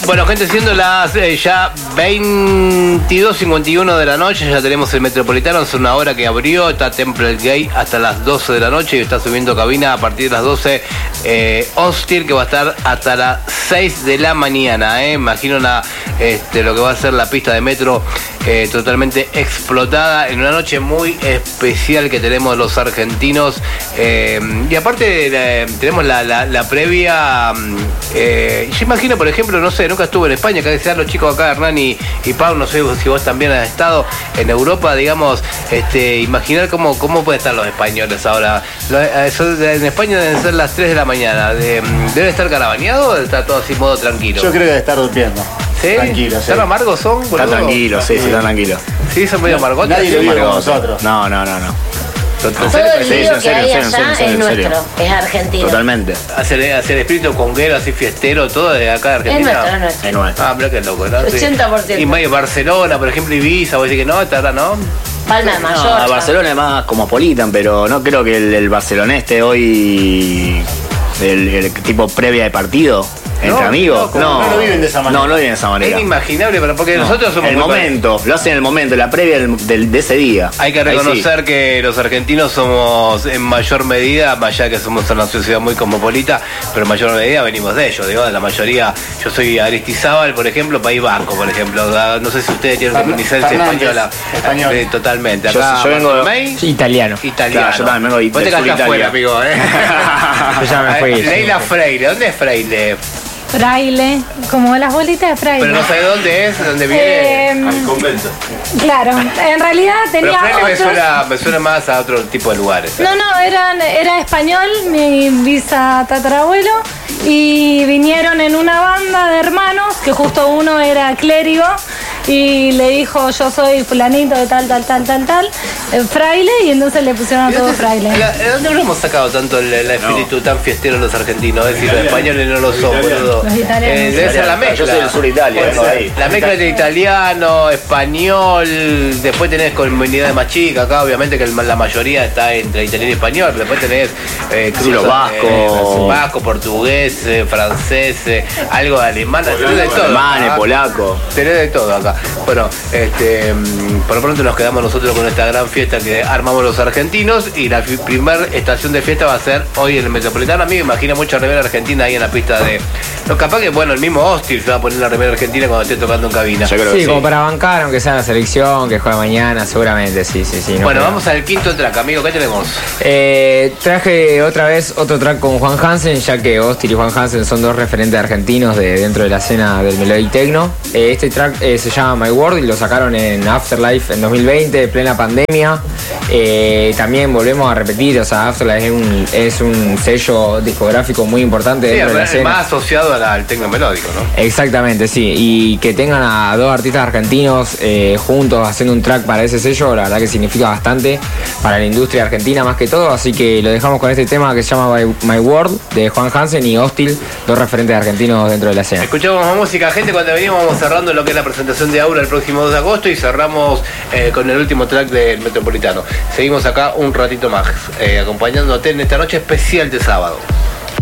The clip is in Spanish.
Bueno, gente, siendo las ya 22:51 de la noche, ya tenemos el Metropolitano, es una hora que abrió, está Temple Gate hasta las 12 de la noche y está subiendo cabina a partir de las 12. Austin, que va a estar hasta las 6 de la mañana. Imagino lo que va a ser la pista de metro totalmente explotada en una noche muy especial que tenemos los argentinos. Y aparte tenemos la previa. Yo imagino, por ejemplo, no sé, nunca estuve en España, acá decían los chicos acá, Hernán y Pau, no sé si vos también has estado en Europa, digamos, imaginar cómo pueden estar los españoles ahora. En España deben ser las 3 de la mañana. ¿Deben estar carabaneados o está todo así modo tranquilo? Yo creo que debe estar durmiendo. ¿Sí? Tranquilo, sí. ¿Están amargos son? Están tranquilos, sí, están tranquilos. Sí, son medio amargotes. Nadie lo vive como nosotros. No. Todo el lío que hay allá es nuestro, es argentino. Totalmente. Hacer espíritu conguero, así fiestero, todo de acá de Argentina. Es nuestro. Ah, mira qué loco, ¿no? 80%. Y medio Barcelona, por ejemplo, Ibiza, vos decís que no, esta no. Palma de Mallorca. Barcelona es más cosmopolitan, pero no creo que el barcelonés esté hoy el tipo previa de partido. ¿Entre amigos? No lo viven de esa manera. No lo viven de esa manera. Es inimaginable, porque nosotros somos el momento, lo hacen en el momento, la previa de ese día. Hay que reconocer que los argentinos somos en mayor medida, más allá que somos una sociedad muy cosmopolita, pero en mayor medida venimos de ellos, digo, de la mayoría. Yo soy Aristizábal, por ejemplo, País Vasco, por ejemplo. No sé si ustedes tienen licencia española. Totalmente. Acá yo vengo italiano. Claro, yo también vengo de Vos te quedaste afuera, amigo, Yo ya me fui. Leila Freire, ¿dónde es Freire? Fraile, como las bolitas de fraile. Pero no sé dónde es, dónde viene. Al convento. Claro, en realidad tenía Pero Fraile otros... me suena más a otro tipo de lugares. No, era español, mi tatarabuelo, y vinieron en una banda de hermanos, que justo uno era clérigo, y le dijo, yo soy fulanito de tal, fraile, y entonces le pusieron a todo fraile. ¿De dónde no hemos sacado tanto el espíritu tan fiestero los argentinos? Es decir, los españoles no lo son, boludo. Los italianos. Debe ser la mezcla. Yo soy del sur de Italia, vengo de ahí. La mezcla de italiano, español, después tenés comunidades más chicas, acá obviamente que la mayoría está entre italiano y español, pero después tenés los vascos, vasco, portugués, francés, algo de alemán, tenés de todo. Alemán, polaco. Tenés de todo acá. Bueno, por lo pronto nos quedamos nosotros con esta gran fiesta que armamos los argentinos y la primera estación de fiesta va a ser hoy en el Metropolitano. A mí me imagino mucha remera argentina ahí en la pista de... No, capaz que, el mismo Austin se va a poner la remera argentina cuando esté tocando en cabina. Sí, como para bancar, aunque sea la selección, que juega mañana, seguramente, sí. Bueno, vamos al quinto track, amigo, ¿qué tenemos? Traje otra vez otro track con Juan Hansen, ya que Austin y Juan Hansen son dos referentes argentinos dentro de la escena del Melodic Techno. Este track se llama My World y lo sacaron en Afterlife en 2020, plena pandemia. También volvemos a repetir, o sea, Afterlife es un sello discográfico muy importante dentro de la escena. Más asociado al tecno melódico, ¿no? Exactamente, sí. Y que tengan a dos artistas argentinos juntos haciendo un track para ese sello, la verdad que significa bastante para la industria argentina más que todo. Así que lo dejamos con este tema que se llama My World de Juan Hansen y Hostil, dos referentes argentinos dentro de la escena. Escuchamos más música, gente. Cuando venimos vamos cerrando lo que es la presentación de Aura el próximo 2 de agosto y cerramos con el último track del Metropolitano. Seguimos acá un ratito más, acompañándote en esta noche especial de sábado.